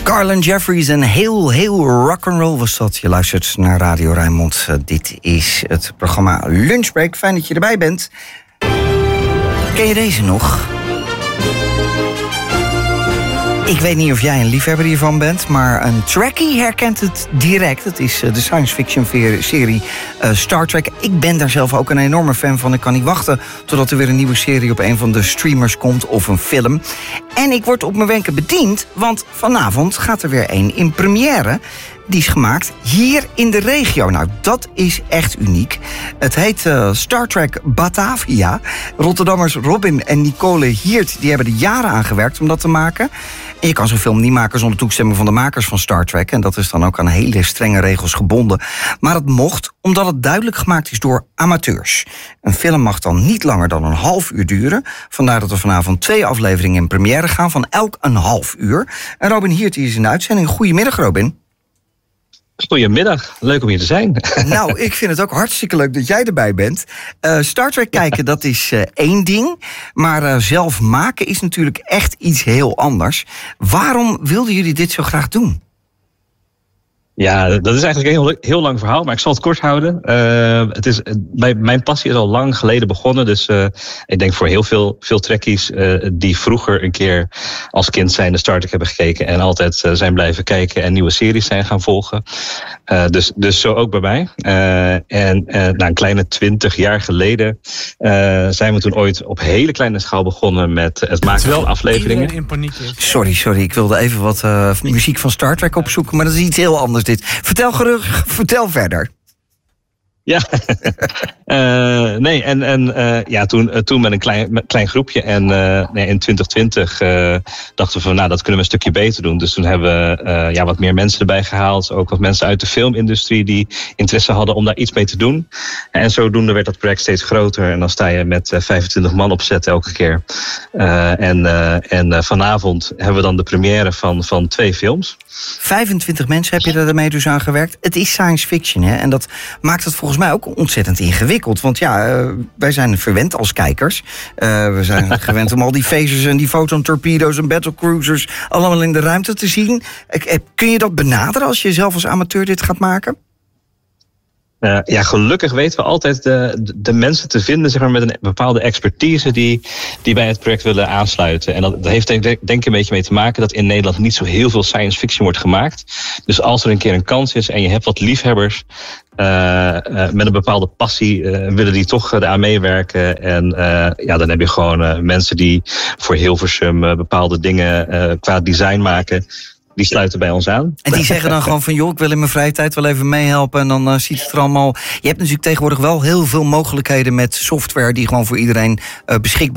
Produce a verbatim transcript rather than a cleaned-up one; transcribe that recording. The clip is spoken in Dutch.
Carlin Jeffries en heel, heel rock'n'roll was dat. Je luistert naar Radio Rijnmond. Uh, dit is het programma Lunchbreak. Fijn dat je erbij bent. Ken je deze nog? Ik weet niet of jij een liefhebber hiervan bent, maar een Trekkie herkent het direct. Het is de science fiction serie uh, Star Trek. Ik ben daar zelf ook een enorme fan van. Ik kan niet wachten totdat er weer een nieuwe serie op een van de streamers komt of een film. En ik word op mijn wenken bediend, want vanavond gaat er weer een in première. Die is gemaakt hier in de regio. Nou, dat is echt uniek. Het heet uh, Star Trek Batavia. Rotterdammers Robin en Nicole Hiert die hebben er jaren aan gewerkt om dat te maken. En je kan zo'n film niet maken zonder toestemming van de makers van Star Trek. En dat is dan ook aan hele strenge regels gebonden. Maar het mocht omdat het duidelijk gemaakt is door amateurs. Een film mag dan niet langer dan een half uur duren. Vandaar dat er vanavond twee afleveringen in première gaan van elk een half uur. En Robin Hiert is in de uitzending. Goedemiddag, Robin. Goedemiddag, leuk om hier te zijn. Nou, ik vind het ook hartstikke leuk dat jij erbij bent. Uh, Star Trek kijken, dat is uh, één ding. Maar uh, zelf maken is natuurlijk echt iets heel anders. Waarom wilden jullie dit zo graag doen? Ja, dat is eigenlijk een heel, heel lang verhaal, maar ik zal het kort houden. Uh, het is, mijn, mijn passie is al lang geleden begonnen. Dus uh, ik denk voor heel veel, veel trekkies uh, die vroeger een keer als kind zijn de Star Trek hebben gekeken en altijd uh, zijn blijven kijken en nieuwe series zijn gaan volgen. Uh, dus, dus zo ook bij mij. Uh, en uh, na een kleine twintig jaar geleden uh, zijn we toen ooit op hele kleine schaal begonnen met het maken van afleveringen. In paniek is. Sorry, sorry, ik wilde even wat uh, muziek van Star Trek opzoeken, maar dat is iets heel anders. Dit. Vertel gerug, vertel verder. Ja, uh, nee, en, en uh, ja, toen, uh, toen met een klein, met klein groepje. En uh, nee, in twintig twintig uh, dachten we van, nou, dat kunnen we een stukje beter doen. Dus toen hebben we uh, ja, wat meer mensen erbij gehaald. Ook wat mensen uit de filmindustrie die interesse hadden om daar iets mee te doen. En zodoende werd dat project steeds groter. En dan sta je met uh, vijfentwintig man op zet elke keer. Uh, en uh, en uh, vanavond hebben we dan de première van, van twee films. vijfentwintig mensen heb je daarmee dus aan gewerkt. Het is science fiction, hè? En dat maakt het volgens mij ook ontzettend ingewikkeld. Want ja, uh, wij zijn verwend als kijkers. Uh, we zijn gewend om al die phasers en die foton-torpedo's en battlecruisers allemaal in de ruimte te zien. Uh, kun je dat benaderen als je zelf als amateur dit gaat maken? Uh, ja, gelukkig weten we altijd de, de, de mensen te vinden, zeg maar, met een bepaalde expertise die, die bij het project willen aansluiten. En dat, dat heeft denk, denk ik een beetje mee te maken dat in Nederland niet zo heel veel science fiction wordt gemaakt. Dus als er een keer een kans is en je hebt wat liefhebbers uh, uh, met een bepaalde passie, uh, willen die toch eraan meewerken. En uh, ja, dan heb je gewoon uh, mensen die voor Hilversum uh, bepaalde dingen uh, qua design maken. Die sluiten bij ons aan. En die zeggen dan gewoon van, joh, ik wil in mijn vrije tijd wel even meehelpen. En dan uh, ziet het er allemaal. Je hebt natuurlijk tegenwoordig wel heel veel mogelijkheden met software die gewoon voor iedereen uh, beschikbaar